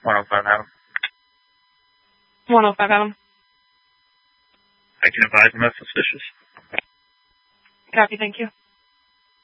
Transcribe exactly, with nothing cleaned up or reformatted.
one oh five Adam. one oh five Adam. I can advise him that's suspicious. Copy, thank you.